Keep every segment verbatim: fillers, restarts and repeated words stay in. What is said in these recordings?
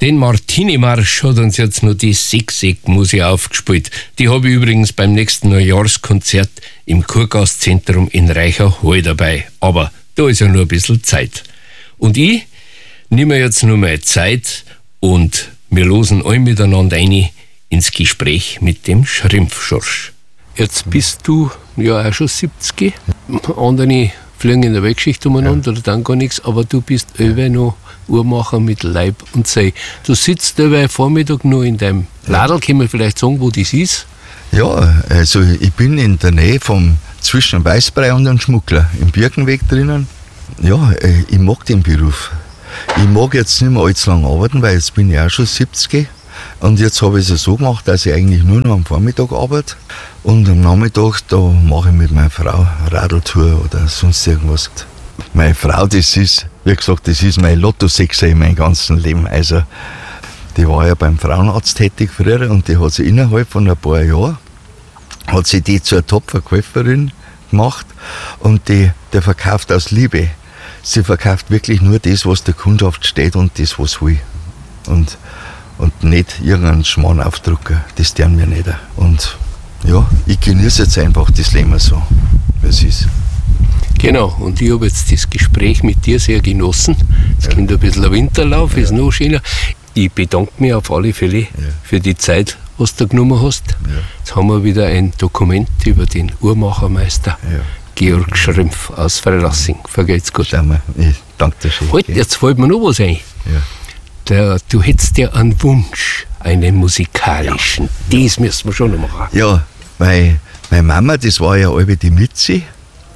Den Martini-Marsch hat uns jetzt noch die Sigsig-Musik aufgespielt. Die habe ich übrigens beim nächsten Neujahrskonzert im Kurgastzentrum in Reicherhall dabei. Aber da ist ja nur ein bisschen Zeit. Und ich nehme jetzt nur mal Zeit und wir losen alle miteinander ein ins Gespräch mit dem Schrimpfschorsch. Jetzt bist du ja auch schon siebzig. Andere fliegen in der Weltgeschichte umeinander, ja. Oder dann gar nichts, aber du bist ja. noch Uhrmacher mit Leib und Seele. Du sitzt über Vormittag noch in deinem Ladl, können wir vielleicht sagen, wo das ist? Ja, also ich bin in der Nähe vom zwischen Weißbrei und dem Schmuggler, im Birkenweg drinnen. Ja, ich mag den Beruf. Ich mag jetzt nicht mehr allzu lange arbeiten, weil jetzt bin ich auch schon siebzig. Und jetzt habe ich es so gemacht, dass ich eigentlich nur noch am Vormittag arbeite. Und am Nachmittag, da mache ich mit meiner Frau Radltour oder sonst irgendwas. Meine Frau, das ist, wie gesagt, das ist mein Lotto-Sechser in meinem ganzen Leben. Also, die war ja beim Frauenarzt tätig früher und die hat sie innerhalb von ein paar Jahren, hat sie die zur Top-Verkäuferin gemacht und die, die verkauft aus Liebe. Sie verkauft wirklich nur das, was der Kundschaft steht und das, was will. Und, und nicht irgendeinen Schmarrn aufdrucken, das tun wir nicht. Und ja, ich genieße jetzt einfach das Leben so, wie es ist. Genau, und ich habe jetzt das Gespräch mit dir sehr genossen. Es ja. kommt ein bisschen ein Winterlauf, ja. ist noch schöner. Ich bedanke mich auf alle Fälle ja. für die Zeit, was du genommen hast. Ja. Jetzt haben wir wieder ein Dokument über den Uhrmachermeister ja. Georg Schrimpf aus Freilassing. Vergeht's gut. Schau mal, ich danke dir schön. Halt, jetzt fällt mir noch was ein. Ja. Der, du hättest ja einen Wunsch, einen musikalischen. Ja. Das müssen wir schon noch machen. Ja, weil meine Mama, das war ja alle die Mitzi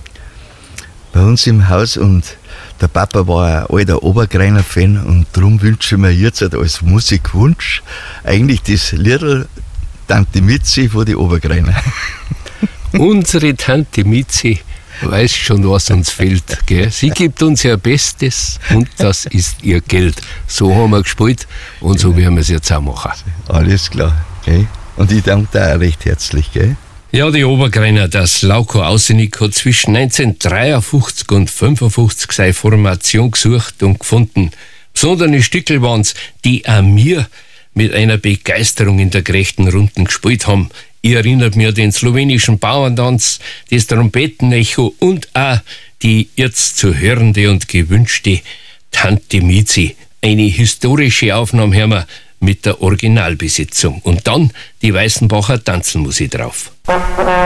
bei uns im Haus und der Papa war ein alter Obergreiner-Fan und darum wünsche ich mir jetzt als Musikwunsch eigentlich das Liedl Tante Mitzi von den Obergreiner. Unsere Tante Mitzi weiß schon, was uns fehlt. Gell? Sie gibt uns ihr Bestes und das ist ihr Geld. So haben wir gespielt und so werden wir es jetzt auch machen. Alles klar. Gell? Und ich danke dir auch recht herzlich. Gell? Ja, die Obergreiner, das Lauko Ausenig hat zwischen neunzehnhundertdreiundfünfzig und fünfundfünfzig seine Formation gesucht und gefunden. Besondere Stückel waren es, die auch mir mit einer Begeisterung in der gerechten Runden gespielt haben. Ich erinnert mich an den slowenischen Bauerntanz, das Trompetenecho und auch die jetzt zu hörende und gewünschte Tante Mitzi. Eine historische Aufnahme haben wir mit der Originalbesetzung. Und dann die Weißenbacher Tanzelmusik drauf.